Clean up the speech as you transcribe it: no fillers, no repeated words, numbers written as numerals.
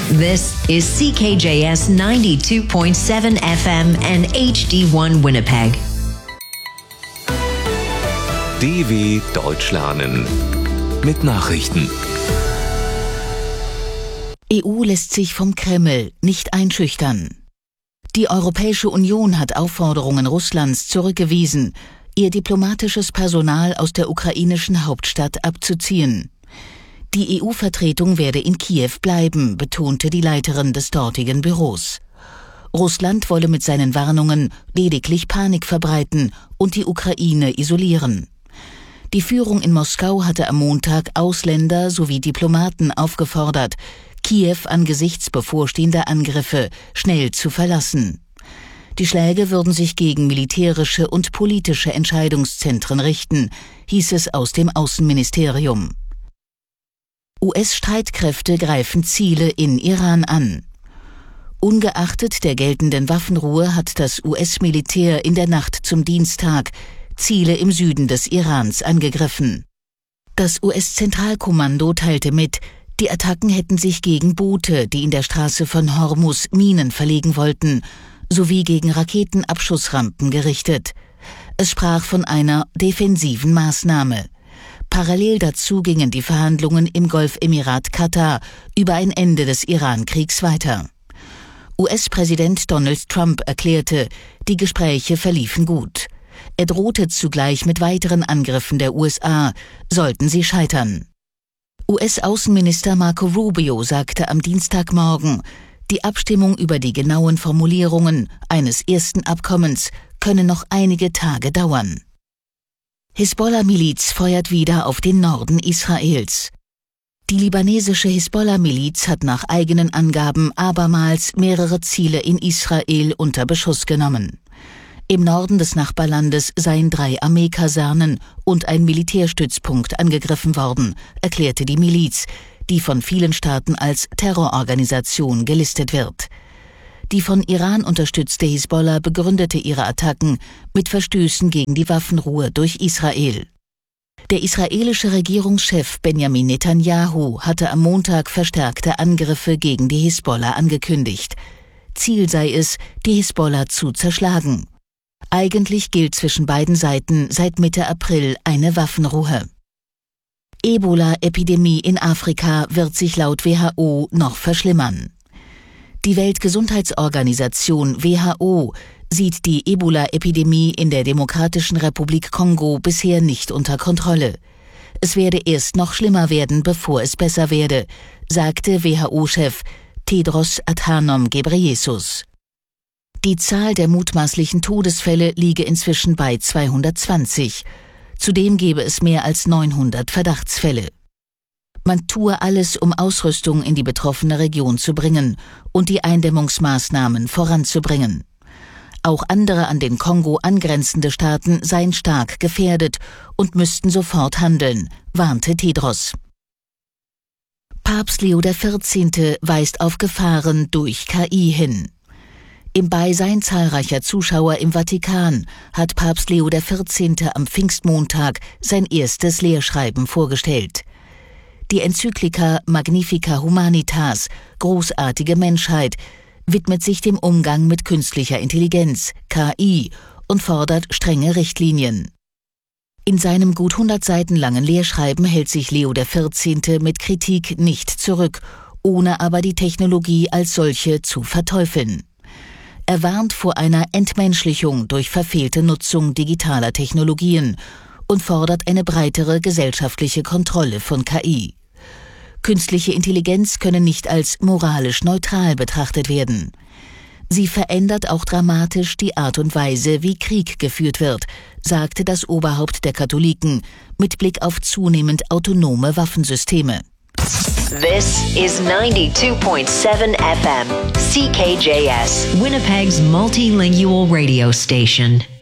This is CKJS 92.7 FM and HD1 Winnipeg. DW Deutsch lernen mit Nachrichten. EU lässt sich vom Kreml nicht einschüchtern. Die Europäische Union hat Aufforderungen Russlands zurückgewiesen, ihr diplomatisches Personal aus der ukrainischen Hauptstadt abzuziehen. Die EU-Vertretung werde in Kiew bleiben, betonte die Leiterin des dortigen Büros. Russland wolle mit seinen Warnungen lediglich Panik verbreiten und die Ukraine isolieren. Die Führung in Moskau hatte am Montag Ausländer sowie Diplomaten aufgefordert, Kiew angesichts bevorstehender Angriffe schnell zu verlassen. Die Schläge würden sich gegen militärische und politische Entscheidungszentren richten, hieß es aus dem Außenministerium. US-Streitkräfte greifen Ziele in Iran an. Ungeachtet der geltenden Waffenruhe hat das US-Militär in der Nacht zum Dienstag Ziele im Süden des Irans angegriffen. Das US-Zentralkommando teilte mit, die Attacken hätten sich gegen Boote, die in der Straße von Hormuz Minen verlegen wollten, sowie gegen Raketenabschussrampen gerichtet. Es sprach von einer defensiven Maßnahme. Parallel dazu gingen die Verhandlungen im Golfemirat Katar über ein Ende des Iran-Kriegs weiter. US-Präsident Donald Trump erklärte, die Gespräche verliefen gut. Er drohte zugleich mit weiteren Angriffen der USA, sollten sie scheitern. US-Außenminister Marco Rubio sagte am Dienstagmorgen, die Abstimmung über die genauen Formulierungen eines ersten Abkommens könne noch einige Tage dauern. Hisbollah-Miliz feuert wieder auf den Norden Israels. Die libanesische Hisbollah-Miliz hat nach eigenen Angaben abermals mehrere Ziele in Israel unter Beschuss genommen. Im Norden des Nachbarlandes seien 3 Armeekasernen und ein Militärstützpunkt angegriffen worden, erklärte die Miliz, die von vielen Staaten als Terrororganisation gelistet wird. Die von Iran unterstützte Hisbollah begründete ihre Attacken mit Verstößen gegen die Waffenruhe durch Israel. Der israelische Regierungschef Benjamin Netanyahu hatte am Montag verstärkte Angriffe gegen die Hisbollah angekündigt. Ziel sei es, die Hisbollah zu zerschlagen. Eigentlich gilt zwischen beiden Seiten seit Mitte April eine Waffenruhe. Ebola-Epidemie in Afrika wird sich laut WHO noch verschlimmern. Die Weltgesundheitsorganisation WHO sieht die Ebola-Epidemie in der Demokratischen Republik Kongo bisher nicht unter Kontrolle. Es werde erst noch schlimmer werden, bevor es besser werde, sagte WHO-Chef Tedros Adhanom Ghebreyesus. Die Zahl der mutmaßlichen Todesfälle liege inzwischen bei 220. Zudem gebe es mehr als 900 Verdachtsfälle. Man tue alles, um Ausrüstung in die betroffene Region zu bringen und die Eindämmungsmaßnahmen voranzubringen. Auch andere an den Kongo angrenzende Staaten seien stark gefährdet und müssten sofort handeln, warnte Tedros. Papst Leo XIV. Weist auf Gefahren durch KI hin. Im Beisein zahlreicher Zuschauer im Vatikan hat Papst Leo XIV. Am Pfingstmontag sein erstes Lehrschreiben vorgestellt. Die Enzyklika Magnifica Humanitas, großartige Menschheit, widmet sich dem Umgang mit künstlicher Intelligenz, KI, und fordert strenge Richtlinien. In seinem gut 100 Seiten langen Lehrschreiben hält sich Leo XIV. Mit Kritik nicht zurück, ohne aber die Technologie als solche zu verteufeln. Er warnt vor einer Entmenschlichung durch verfehlte Nutzung digitaler Technologien und fordert eine breitere gesellschaftliche Kontrolle von KI. Künstliche Intelligenz könne nicht als moralisch neutral betrachtet werden. Sie verändert auch dramatisch die Art und Weise, wie Krieg geführt wird, sagte das Oberhaupt der Katholiken mit Blick auf zunehmend autonome Waffensysteme. This is 92.7 FM, CKJS, Winnipeg's multilingual radio station.